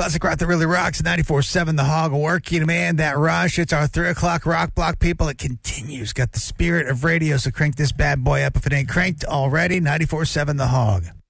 Classic rock that really rocks. 94.7 The Hog working, man. That rush. It's our 3 o'clock rock block, people. It continues. Got the spirit of radio, so crank this bad boy up if it ain't cranked already. 94.7 The Hog.